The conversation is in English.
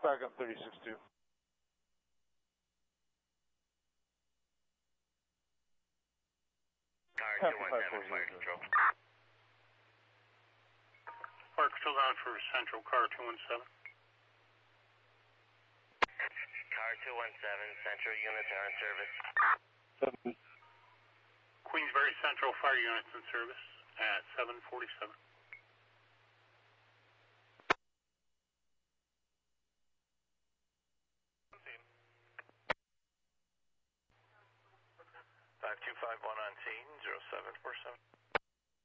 Back up 36-2. Car 217, fire control. Fire control down for Central, car 217. Car 217, Central units are in service. Queensbury Central fire units in service at 747. Five 251 on scene, 0747.